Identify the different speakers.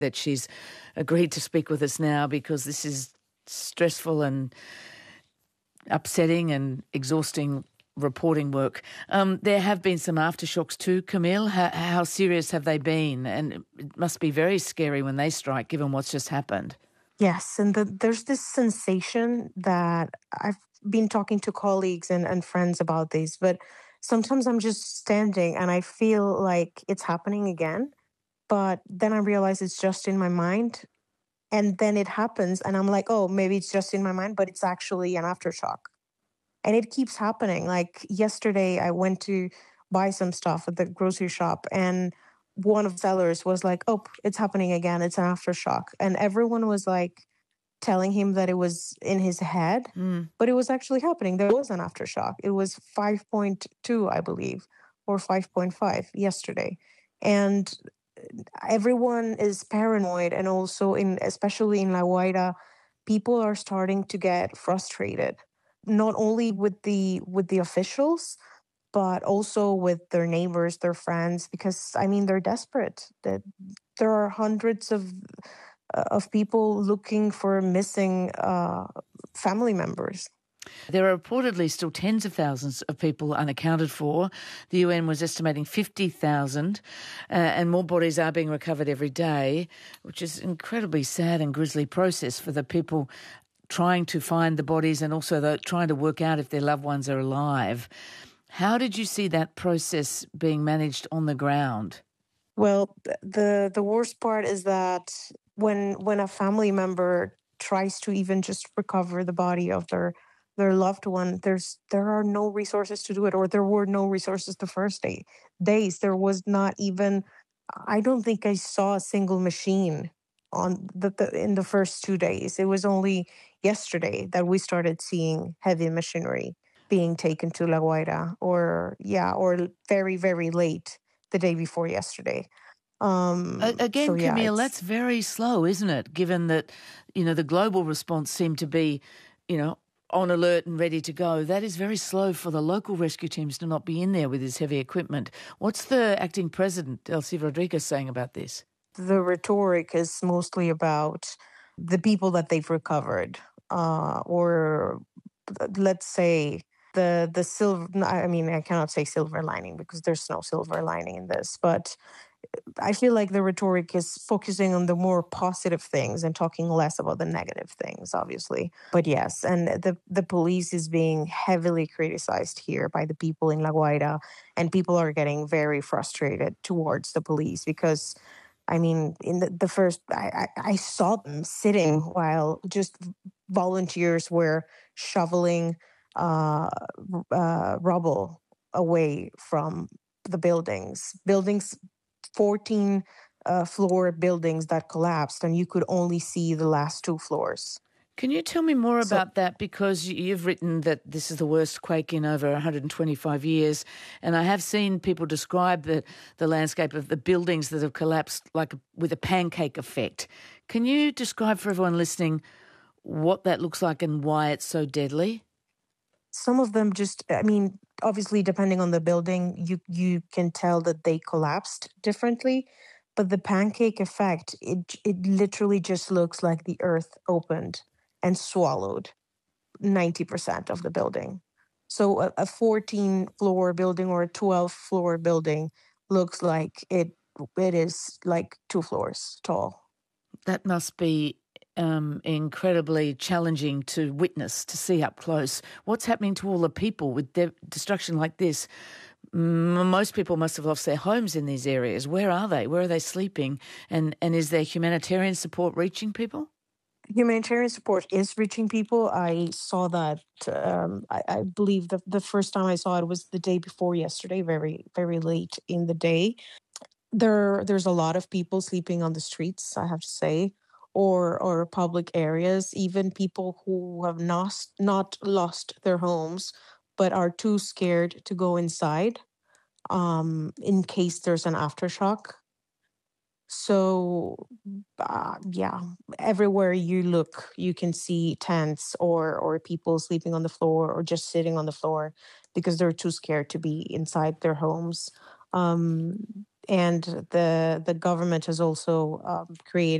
Speaker 1: that she's agreed to speak with us now because this is stressful and upsetting and exhausting reporting work. There have been some aftershocks too, Camille. How serious have they been? And it must be very scary when they strike, given what's just happened.
Speaker 2: Yes, and there's this sensation that I've been talking to colleagues and friends about this, but sometimes I'm just standing and I feel like it's happening again. But then I realize it's just in my mind. And then it happens, and I'm like, oh, maybe it's just in my mind, but it's actually an aftershock. And it keeps happening. Like yesterday, I went to buy some stuff at the grocery shop, and one of the sellers was like, oh, it's happening again. It's an aftershock. And everyone was like telling him that it was in his head, but it was actually happening. There was an aftershock. It was 5.2, I believe, or 5.5 yesterday. And everyone is paranoid, and also especially in La Guaira, people are starting to get frustrated, not only with the officials, but also with their neighbors, their friends, because I mean they're desperate. That there are hundreds of people looking for missing family members.
Speaker 1: There are reportedly still tens of thousands of people unaccounted for. The UN was estimating 50,000, and more bodies are being recovered every day, which is an incredibly sad and grisly process for the people trying to find the bodies and also trying to work out if their loved ones are alive. How did you see that process being managed on the ground?
Speaker 2: Well, the worst part is that when a family member tries to even just recover the body of their loved one, there are no resources to do it, or there were no resources the first days. There was not even, I don't think I saw a single machine on in the first 2 days. It was only yesterday that we started seeing heavy machinery being taken to La Guaira, or very, very late the day before yesterday.
Speaker 1: Again,
Speaker 2: So yeah,
Speaker 1: Camille, that's very slow, isn't it? Given that, the global response seemed to be, on alert and ready to go. That is very slow for the local rescue teams to not be in there with this heavy equipment. What's the acting president, Delcy Rodriguez, saying about this?
Speaker 2: The rhetoric is mostly about the people that they've recovered, or let's say the silver. I mean, I cannot say silver lining because there's no silver lining in this, but I feel like the rhetoric is focusing on the more positive things and talking less about the negative things, obviously. But yes, and the police is being heavily criticized here by the people in La Guaira, and people are getting very frustrated towards the police because, I mean, in the first, I saw them sitting while just volunteers were shoveling rubble away from the buildings. 14 floor buildings that collapsed, and you could only see the last 2 floors.
Speaker 1: Can you tell me more about that? Because you've written that this is the worst quake in over 125 years, and I have seen people describe the landscape of the buildings that have collapsed like with a pancake effect. Can you describe for everyone listening what that looks like and why it's so deadly?
Speaker 2: Some of them just, I mean, obviously depending on the building, you can tell that they collapsed differently. But the pancake effect, it literally just looks like the earth opened and swallowed 90% of the building. So a 14-floor building or a 12-floor building looks like it is like 2 floors tall.
Speaker 1: That must be incredibly challenging to witness, to see up close. What's happening to all the people with destruction like this? Most people must have lost their homes in these areas. Where are they? Where are they sleeping? And is there humanitarian support reaching people?
Speaker 2: Humanitarian support is reaching people. I saw that, I believe the first time I saw it was the day before yesterday, very, very late in the day. There's a lot of people sleeping on the streets, I have to say, or public areas, even people who have not lost their homes, but are too scared to go inside in case there's an aftershock. So, yeah, everywhere you look, you can see tents or people sleeping on the floor or just sitting on the floor because they're too scared to be inside their homes. and the government has also created